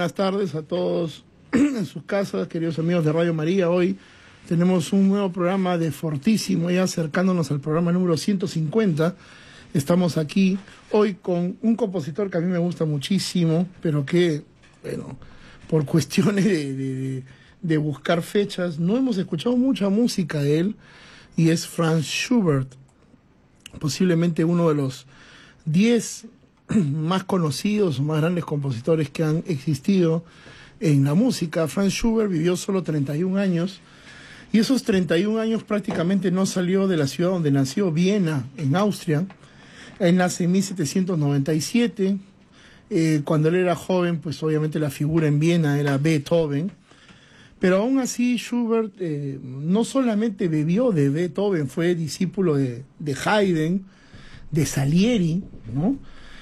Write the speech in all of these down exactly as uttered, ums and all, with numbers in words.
buenas tardes a todos en sus casas, queridos amigos de Radio María. Hoy tenemos un nuevo programa de Fortísimo, ya acercándonos al programa número ciento cincuenta. Estamos aquí hoy con un compositor que a mí me gusta muchísimo, pero que, bueno, por cuestiones de, de, de buscar fechas, no hemos escuchado mucha música de él, y es Franz Schubert, posiblemente uno de los diez más conocidos o más grandes compositores que han existido en la música. Franz Schubert vivió solo treinta y un años, y esos treinta y un años prácticamente no salió de la ciudad donde nació, Viena, en Austria. Él nace en mil setecientos noventa y siete. Eh, cuando él era joven, pues obviamente la figura en Viena era Beethoven. Pero aún así Schubert eh, no solamente bebió de Beethoven, fue discípulo de, de Haydn, de Salieri, ¿no?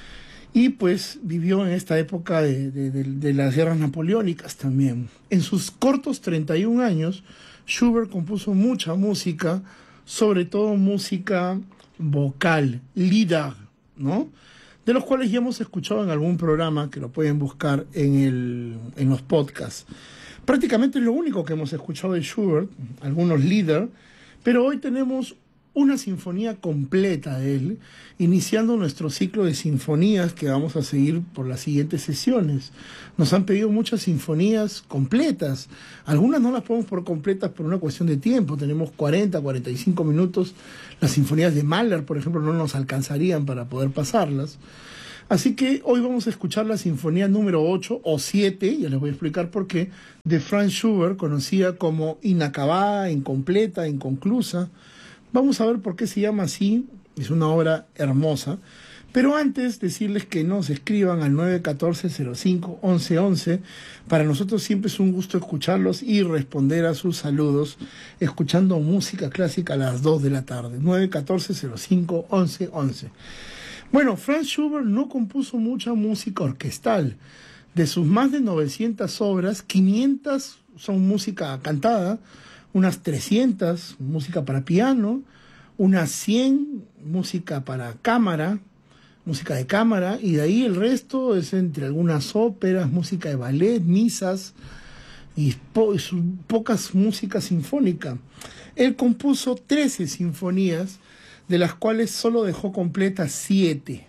Y pues vivió en esta época de, de, de, de las guerras napoleónicas también. En sus cortos treinta y un años, Schubert compuso mucha música, sobre todo música vocal, Lieder, ¿no? De los cuales ya hemos escuchado en algún programa, que lo pueden buscar en, el, en los podcasts. Prácticamente es lo único que hemos escuchado de Schubert, algunos Lieder, pero hoy tenemos una sinfonía completa de él, iniciando nuestro ciclo de sinfonías que vamos a seguir por las siguientes sesiones. Nos han pedido muchas sinfonías completas, algunas no las podemos por completas por una cuestión de tiempo, tenemos cuarenta, cuarenta y cinco minutos, las sinfonías de Mahler, por ejemplo, no nos alcanzarían para poder pasarlas. Así que hoy vamos a escuchar la sinfonía número ocho o siete, ya les voy a explicar por qué, de Franz Schubert, conocida como inacabada, incompleta, inconclusa. Vamos a ver por qué se llama así, es una obra hermosa. Pero antes, decirles que nos escriban al nueve uno cuatro, cero cinco, once once. Para nosotros siempre es un gusto escucharlos y responder a sus saludos, escuchando música clásica a las dos de la tarde. nueve uno cuatro, cero cinco, once once. Bueno, Franz Schubert no compuso mucha música orquestal. De sus más de novecientas obras, quinientas son música cantada, unas trescientas música para piano, unas cien música para cámara, música de cámara, y de ahí el resto es entre algunas óperas, música de ballet, misas y po- pocas música sinfónica. Él compuso trece sinfonías, de las cuales solo dejó completas siete.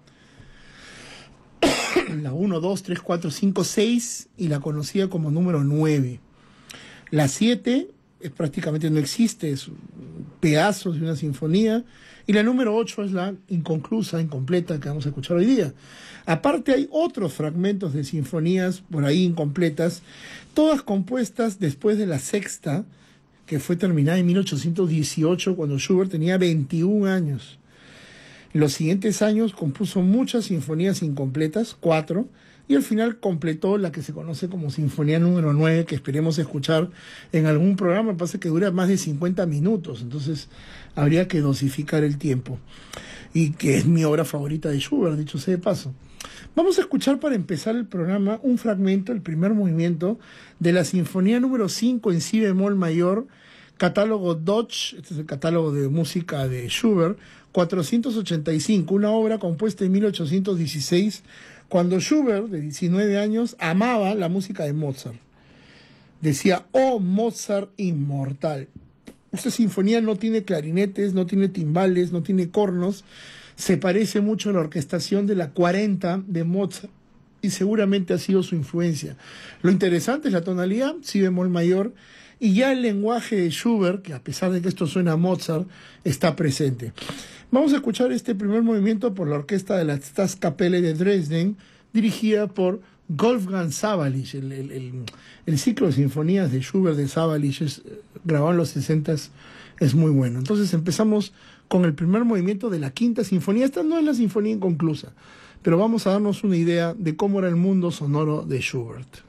La uno, dos, tres, cuatro, cinco, seis y la conocida como número nueve. La siete es, prácticamente no existe, es pedazos de una sinfonía, y la número ocho es la inconclusa, incompleta, que vamos a escuchar hoy día. Aparte hay otros fragmentos de sinfonías por ahí incompletas, todas compuestas después de la sexta, que fue terminada en mil ochocientos dieciocho, cuando Schubert tenía veintiún años. En los siguientes años compuso muchas sinfonías incompletas, cuatro, y al final completó la que se conoce como Sinfonía número nueve, que esperemos escuchar en algún programa. Me parece que dura más de cincuenta minutos, entonces habría que dosificar el tiempo. Y que es mi obra favorita de Schubert, dicho sea de paso. Vamos a escuchar para empezar el programa un fragmento, el primer movimiento, de la Sinfonía número cinco en si bemol mayor, catálogo Deutsch, este es el catálogo de música de Schubert, cuatrocientos ochenta y cinco, una obra compuesta en mil ochocientos dieciséis, cuando Schubert, de diecinueve años, amaba la música de Mozart. Decía, oh Mozart inmortal. Esta sinfonía no tiene clarinetes, no tiene timbales, no tiene cornos, se parece mucho a la orquestación de la cuarenta de Mozart, y seguramente ha sido su influencia. Lo interesante es la tonalidad, si bemol mayor, y ya el lenguaje de Schubert, que a pesar de que esto suena a Mozart, está presente. Vamos a escuchar este primer movimiento por la orquesta de la Staatskapelle de Dresden, dirigida por Wolfgang Sawallisch. El, el, el, el ciclo de sinfonías de Schubert de Sawallisch, es, grabado en los sesentas, es muy bueno. Entonces empezamos con el primer movimiento de la quinta sinfonía. Esta no es la sinfonía inconclusa, pero vamos a darnos una idea de cómo era el mundo sonoro de Schubert.